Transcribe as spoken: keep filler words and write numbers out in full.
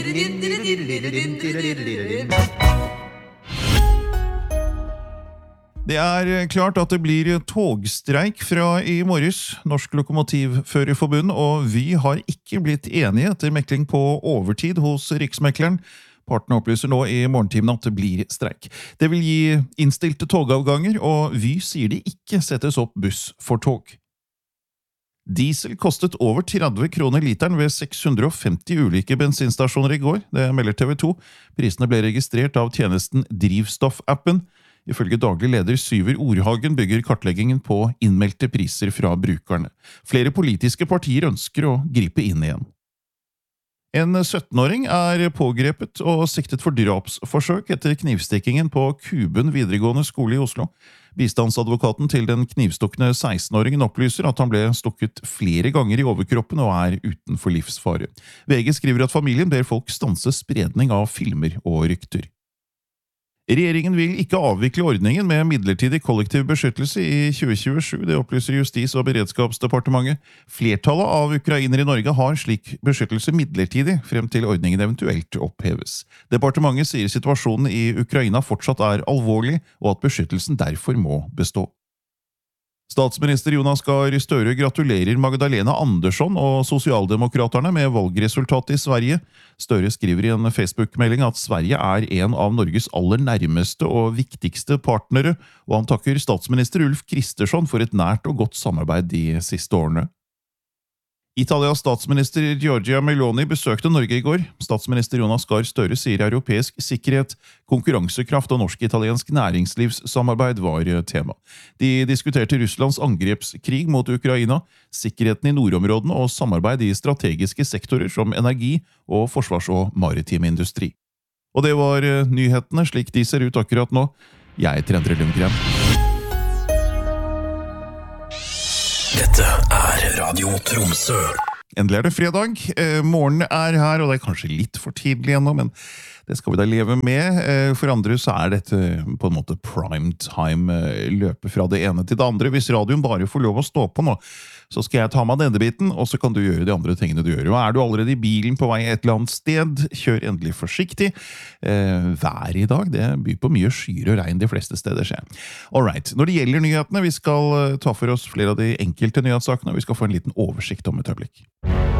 Det er klart at det blir togstreik fra i morges. Norsk Lokomotivførerforbund og Vy har ikke blitt enige etter mekling på overtid hos Riksmekleren. Partene opplyser nå i morgentimen at det blir streik. Det vil gi innstilte togavganger, og Vy sier det ikke settes opp buss for tog. Diesel kostet over tretti kroner literen ved seks hundre og femti ulike bensinstasjoner i går, det melder T V to. Prisene ble registrert av tjenesten Drivstoff-appen. Ifølge daglig leder Syver Orhagen bygger kartleggingen på innmeldte priser fra brukerne. Flere politiske partier ønsker å gripe inn igjen. En syttenåring er pågrepet og siktet for drapsforsøk etter knivstikkingen på Kuben videregående skole i Oslo. Bistandsadvokaten til den knivstukkende sekstenåringen opplyser at han ble stukket flere ganger i overkroppen og er utenfor livsfare. V G skriver at familien ber folk stanse spredning av filmer og rykter. Regjeringen vil ikke avvikle ordningen med midlertidig kollektiv beskyttelse i tjue tjuesju, det opplyser Justis- og beredskapsdepartementet. Flertallet av ukrainere i Norge har slik beskyttelse midlertidig, frem til ordningen eventuelt oppheves. Departementet sier situasjonen i Ukraina fortsatt er alvorlig, og at beskyttelsen derfor må bestå. Statsminister Jonas Gahr Støre gratulerer Magdalena Andersson og sosialdemokraterne med valgresultatet i Sverige. Støre skriver i en Facebook-melding at Sverige er en av Norges aller nærmeste og viktigste partnere, og han takker statsminister Ulf Kristersson for et nært og godt samarbeid de siste årene. Italias statsminister Giorgia Meloni besøkte Norge i går. Statsminister Jonas Gahr Støre sier europeisk sikkerhet, konkurransekraft og norsk-italiensk næringslivssamarbeid var tema. De diskuterte Russlands angrepskrig mot Ukraina, sikkerheten i nordområdene og samarbeid i strategiske sektorer som energi og forsvars- og maritim industri. Og det var nyhetene slik de ser ut akkurat nå. Jeg heter Endre Lundgren. Dette er Radio Tromsø. Endelig er det fredag. Eh, morgenen er her, og det er kanskje litt for tidlig ennå, men det skal vi da leve med. Eh, for andre så er dette på en måte prime time, eh, løpe fra det ene til det andre. Hvis radioen bare får lov å stå på nå, så skal jeg ta meg denne biten, og så kan du gjøre de andre tingene du gjør. Og er du allerede i bilen på vei et eller annet sted, kjør endelig forsiktig. Eh, vær i dag, det byr på mye skyer og regn de fleste steder, ser jeg. Alright, når det gjelder nyhetene, vi skal ta for oss flere av de enkelte nyhetssakene, og vi skal få en liten oversikt om et øyeblikk.